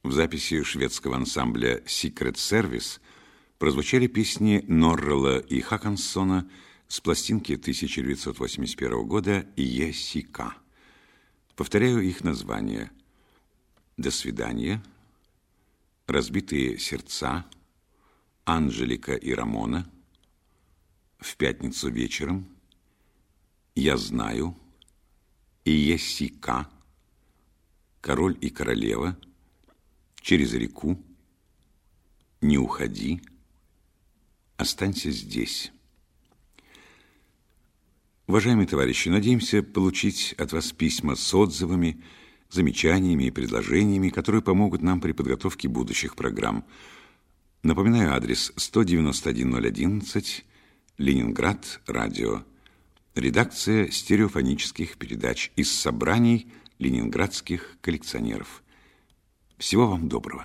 В записи шведского ансамбля «Secret Service» прозвучали песни Норрелла и Хакансона с пластинки 1981 года «Есика». Повторяю их названия: «До свидания», «Разбитые сердца», «Анжелика и Рамона», «В пятницу вечером», «Я знаю», «Есика», «Король и королева», «Через реку», «Не уходи», «Останься здесь». Уважаемые товарищи, надеемся получить от вас письма с отзывами, замечаниями и предложениями, которые помогут нам при подготовке будущих программ. Напоминаю адрес: 191-011, Ленинград, радио. Редакция стереофонических передач из собраний ленинградских коллекционеров. Всего вам доброго.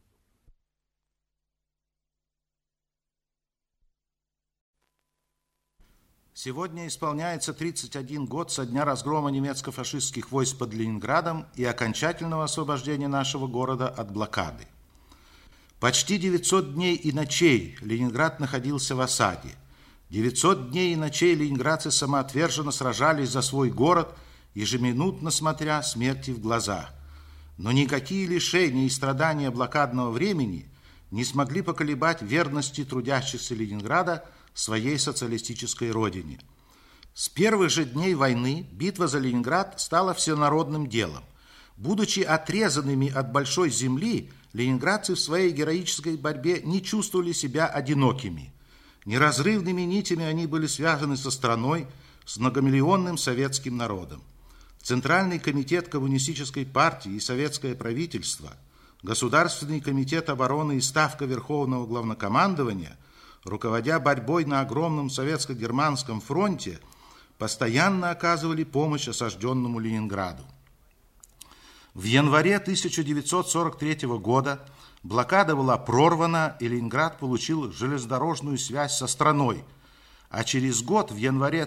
Сегодня исполняется 31 год со дня разгрома немецко-фашистских войск под Ленинградом и окончательного освобождения нашего города от блокады. Почти 900 дней и ночей Ленинград находился в осаде. 900 дней и ночей ленинградцы самоотверженно сражались за свой город, ежеминутно смотря смерти в глаза. Но никакие лишения и страдания блокадного времени не смогли поколебать верности трудящихся Ленинграда своей социалистической родине. С первых же дней войны битва за Ленинград стала всенародным делом. Будучи отрезанными от большой земли, ленинградцы в своей героической борьбе не чувствовали себя одинокими. Неразрывными нитями они были связаны со страной, с многомиллионным советским народом. Центральный комитет коммунистической партии и советское правительство, Государственный комитет обороны и Ставка Верховного Главнокомандования, руководя борьбой на огромном советско-германском фронте, постоянно оказывали помощь осажденному Ленинграду. В январе 1943 года блокада была прорвана, и Ленинград получил железнодорожную связь со страной, а через год, в январе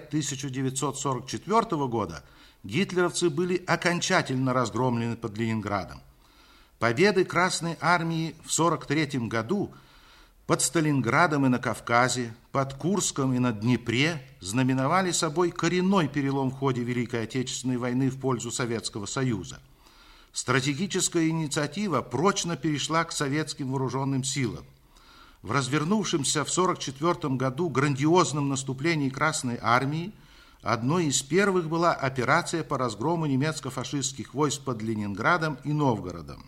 1944 года, гитлеровцы были окончательно разгромлены под Ленинградом. Победы Красной Армии в 1943 году под Сталинградом и на Кавказе, под Курском и на Днепре знаменовали собой коренной перелом в ходе Великой Отечественной войны в пользу Советского Союза. Стратегическая инициатива прочно перешла к советским вооруженным силам. В развернувшемся в 1944 году грандиозном наступлении Красной Армии одной из первых была операция по разгрому немецко-фашистских войск под Ленинградом и Новгородом.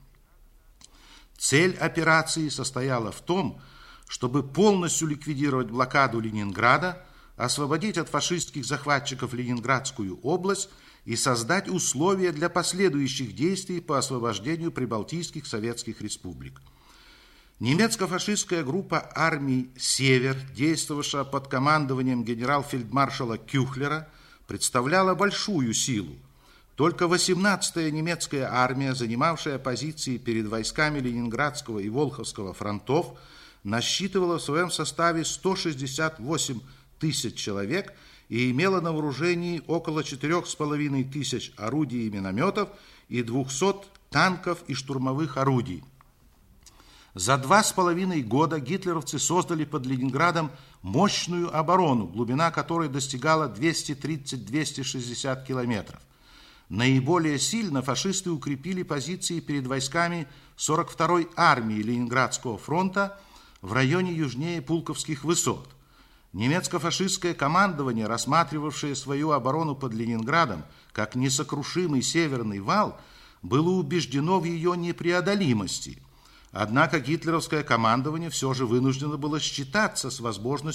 Цель операции состояла в том, чтобы полностью ликвидировать блокаду Ленинграда, освободить от фашистских захватчиков Ленинградскую область и создать условия для последующих действий по освобождению прибалтийских советских республик. Немецко-фашистская группа армий «Север», действовавшая под командованием генерал-фельдмаршала Кюхлера, представляла большую силу. Только 18-я немецкая армия, занимавшая позиции перед войсками Ленинградского и Волховского фронтов, насчитывала в своем составе 168 тысяч человек и имела на вооружении около 4,5 тысяч орудий и минометов и 200 танков и штурмовых орудий. За 2,5 года гитлеровцы создали под Ленинградом мощную оборону, глубина которой достигала 230-260 километров. Наиболее сильно фашисты укрепили позиции перед войсками 42-й армии Ленинградского фронта в районе южнее Пулковских высот. Немецко-фашистское командование, рассматривавшее свою оборону под Ленинградом как несокрушимый северный вал, было убеждено в ее непреодолимости. Однако гитлеровское командование все же вынуждено было считаться с возможностью